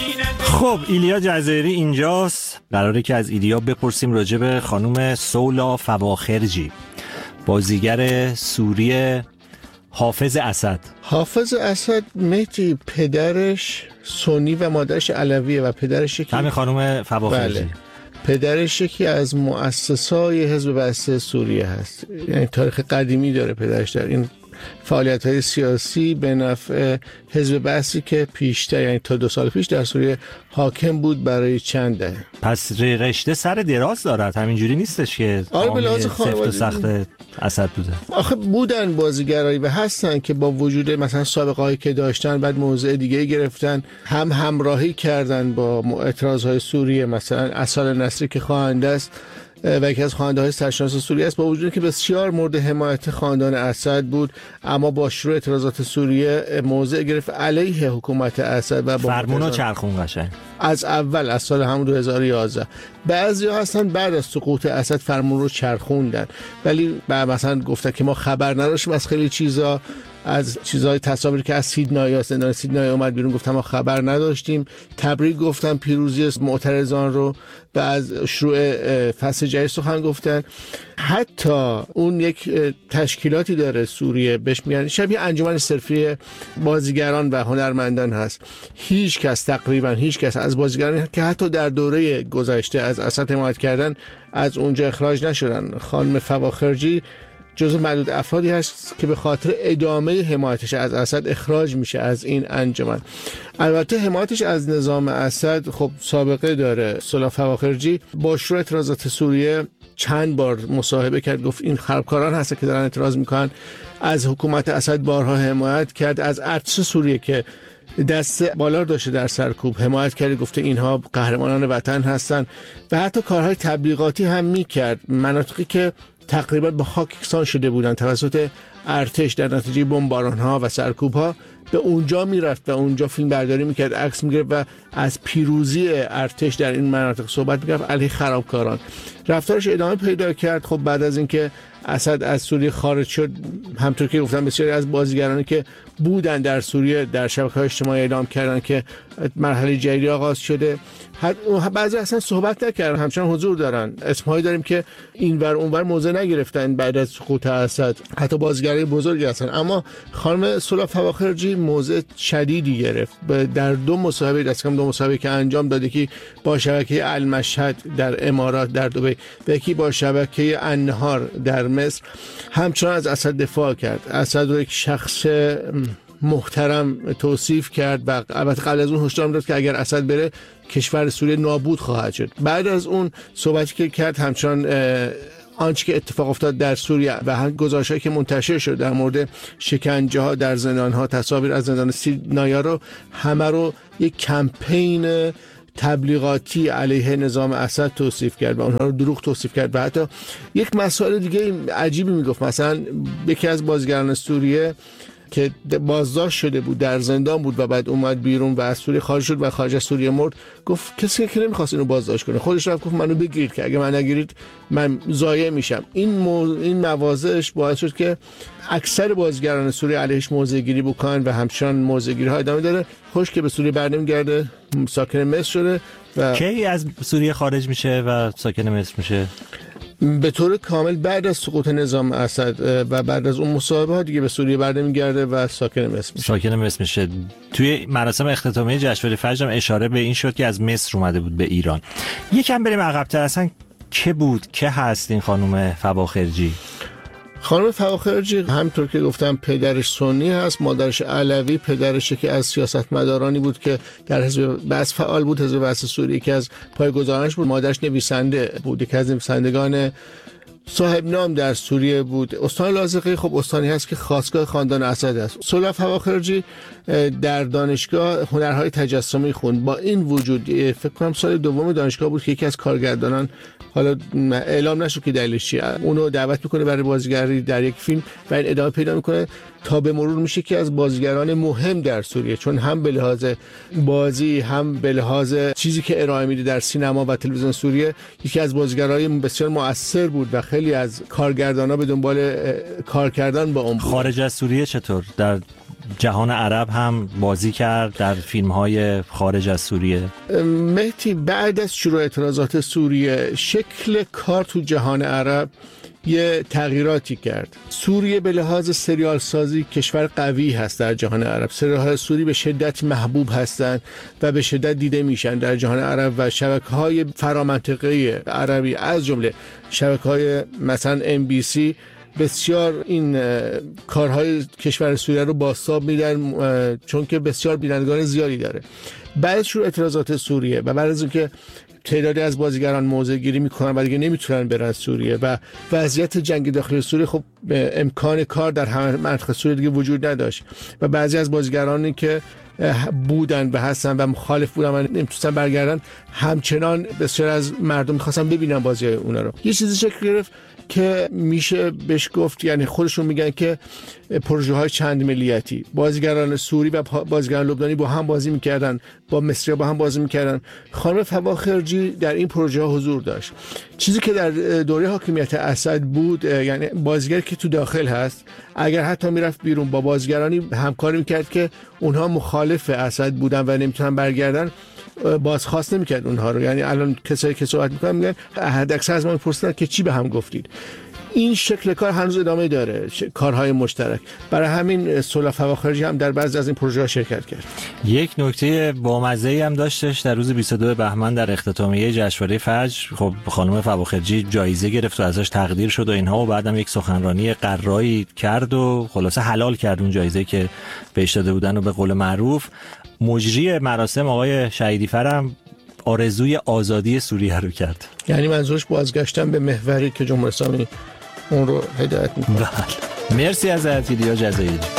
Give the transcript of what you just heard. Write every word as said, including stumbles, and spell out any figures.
خب ایلیا جزایری اینجاست. قراره که از ایلیا بپرسیم راجع به خانم سولا فواخرجی، بازیگر سوری حافظ اسد. حافظ اسد مهدی پدرش سنی و مادرش علویه و پدرش یکی همین خانم فواخرجی. بله. پدرش یکی از مؤسسای حزب بعث سوریه هست، یعنی تاریخ قدیمی داره پدرش در این فعالیت‌های سیاسی به نفع حزب بعثی که پیشتر، یعنی تا دو سال پیش در سوریه حاکم بود برای چند دهه. پس رشته سر دراز دارد، همینجوری نیستش که آره به لحاظ سفت و سخت اسد بوده. آخه بودن بازیگرایی و هستن که با وجود مثلا سابقه‌ای که داشتن بعد موضع دیگه گرفتن، هم همراهی کردن با اعتراض‌های سوریه. مثلا اسد نصری که خواننده است و یکی از خواننده‌های سرشناس سوریه است، با وجودی که بسیار مورد حمایت خاندان اسد بود، اما با شروع اعتراضات سوریه موضع گرفت علیه حکومت اسد و با فرمونو چرخون قشنگ از اول از سال همون دو هزار و یازده. بعضیا هستن بعد از سقوط اسد فرمون رو چرخوندن، ولی مثلا گفتن که ما خبر نداشتیم از خیلی چیزا، از چیزهای تصاویری که از سیدنایا زندان سیدنایا اومد بیرون گفتم ما خبر نداشتیم. تبریک گفتن پیروزی معترضان رو و از شروع فصل جدید سخن گفتن. حتی اون یک تشکیلاتی داره سوریه بهش میگن شبیه انجمن صرفی بازیگران و هنرمندان هست. هیچ کس تقریبا هیچ کس از بازیگران که حتی در دوره گذشته از اسد حمایت کردن از اونجا اخراج نشدن. خانم فواخرجی جزو معدود افرادی هست که به خاطر ادامه حمایتش از اسد اخراج میشه از این انجمن. البته حمایتش از نظام اسد خب سابقه داره. سولا فواخرجی با شروع اعتراضات سوریه چند بار مصاحبه کرد، گفت این خرابکاران هست که دارن اعتراض میکنن. از حکومت اسد بارها حمایت کرد، از ارتش سوریه که دست بالا داشته در سرکوب حمایت کرد، گفته اینها قهرمانان وطن هستن و حتی کارهای تبلیغاتی هم میکرد. مناطقی که تقریبا به خاک یکسان شده بودن توسط ارتش در نتیجه بمباران‌ها و سرکوب‌ها، به اونجا میرفت و اونجا فیلم برداری میکرد، عکس میگرفت و از پیروزی ارتش در این مناطق صحبت میکرد علیه خرابکاران. رفتارش ادامه پیدا کرد. خب بعد از اینکه اسد از سوریه خارج شد، همطور که گفتم بسیاری از بازیگرانی که بودن در سوریه در شبکه‌های اجتماعی اعلام کردن که مرحله جدیدی آغاز شده. بعضی اصلا صحبت نکردن، همچنان حضور دارن. اسمهایی داریم که اینور اونور موضع نگرفتن بعد از سقوط اسد، حتی بازیگرای بزرگی هستن. اما خانم سولا فواخرجی موضع شدیدی گرفت. در دو مصاحبه دست کم دو مصاحبه که انجام داده که با شبکه المشهد در امارات در دبی و یکی با شبکه النهار در مصر، همچنان از اسد دفاع کرد. اسد رو یک شخص محترم توصیف کرد و البته قبل از اون هشدار داد که اگر اسد بره کشور سوریه نابود خواهد شد. بعد از اون صحبتی که کرد همچنان آنچه که اتفاق افتاد در سوریه و هم گزارش‌هایی که منتشر شد در مورد شکنجه‌ها در زندان‌ها، تصاویر از زندان سیدنایا رو همه رو یک کمپین تبلیغاتی علیه نظام اسد توصیف کرد و اونها رو دروغ توصیف کرد. و حتی یک مسائل دیگه عجیبی میگفت. مثلا یکی از بازیگران سوریه که بازداشت شده بود در زندان بود و بعد اومد بیرون و از سوریه خارج شد و خارج از سوریه مرد، گفت کسی که نمیخواست اینو بازداشت کنه خودش رفت گفت منو بگیرید که اگه من نگیرید من ضایع میشم. این مو... این مواضعش باعث شد که اکثر بازیگران سوریه علیهش موضع گیری بکنن و همچنان موضع گیری ها ادامه داره. خوش که به سوریه برنمیگرده، ساکن مصر شده و کی از سوریه خارج میشه و ساکن مصر میشه؟ به طور کامل بعد از سقوط نظام اسد و بعد از اون مصاحبه ها دیگه به سوریه برنمیگرده و ساکن مصر میشه. ساکن مصر میشه. توی مراسم اختتامیه جشنواره فجر هم اشاره به این شد که از مصر اومده بود به ایران. یکم بریم عقب‌تر، اصلا که بود که هست این خانم فواخرجی؟ خانم فواخرجی همونطور که گفتم پدرش سنی هست، مادرش علوی. پدرش که از سیاستمدارانی بود که در حزب بعث فعال بود، حزب بعث سوریه که از پایه‌گذارانش بود. مادرش نویسنده بود، که از نویسندگان صاحب نام در سوریه بود. استان لاذقیه خب استانی هست که خاصگاه خاندان اسد است. سولا فواخرجی در دانشگاه هنرهای تجسمی خوند. با این وجود فکر کنم سال دوم دانشگاه بود که یکی از کارگردانان، حالا اعلام نشد که دلیلش چیه، اونو دعوت میکنه برای بازیگری در یک فیلم و این ادامه پیدا میکنه تا به مرور میشه که از بازیگران مهم در سوریه، چون هم به لحاظ بازی هم به لحاظ چیزی که ارائه میده در سینما و تلویزیون سوریه یکی از بازیگرای بسیار مؤثر بود و خیلی از کارگردانا به دنبال کار کردن با اون بود. خارج از سوریه چطور؟ در جهان عرب هم بازی کرد در فیلم‌های خارج از سوریه. مهدی بعد از شروع اعتراضات سوریه شکل کار تو جهان عرب یه تغییراتی کرد. سوریه به لحاظ سریال سازی کشور قوی هست در جهان عرب. سریال سوری به شدت محبوب هستند و به شدت دیده میشن در جهان عرب و شبکه‌های فرامنطقه عربی از جمله شبکه‌های مثلا ام بی سی بسیار این کارهای کشور سوریه رو بازتاب میدن، چون که بسیار بینندگان زیادی داره. بعد از شروع اعتراضات سوریه و بعد از اینکه تعدادی از بازیگران موضع گیری میکنن و دیگه نمیتونن برن سوریه و وضعیت جنگ داخلی سوریه، خب امکان کار در همه منطقه سوریه دیگه وجود نداشت و بعضی از بازیگرانی که بودن و هستن و مخالف بودن و نمیتونستن برگردن، همچنان بسیار از مردم میخواستن ببینن بازی اونا رو. یه چیزی شکل گرفت که میشه بهش گفت، یعنی خودشون میگن که پروژه های چند ملیتی، بازیگران سوری و بازیگران لبنانی با هم بازی میکردن، با مصری با هم بازی میکردن. خانم فواخرجی در این پروژه ها حضور داشت. چیزی که در دوره حاکمیت اسد بود، یعنی بازیگری که تو داخل هست اگر حتی میرفت بیرون با بازیگرانی همکاری میکرد که اونها مخالف اسد بودن و نمیتونن برگردن، بازخواست نمیکرد اونها رو. یعنی الان کسایی که صحبت میکنن میگن حداکثر از ما میپرسن که چی به هم گفتید. این شکل کار هنوز ادامه داره، کارهای مشترک. برای همین صلح فواخرجی هم در بعضی از این پروژه ها شرکت کرد. یک نکته بامزه‌ای هم داشتش در روز بیست و دو بهمن در اختتامیه جشنواره فجر. خب خانم فواخرجی جایزه گرفت و ازش تقدیر شد و اینها، و بعدم یک سخنرانی قرایی کرد و خلاصه حلال کرد اون جایزه که بهش داده بودن. و به قول معروف مجری مراسم آقای شهیدی فرم آرزوی آزادی سوریه رو کرد. یعنی منظورش بازگشتن به محوری که جمهوری اسلامی اون رو هدایت می‌کنه. مرسی از ایدیا جزایری.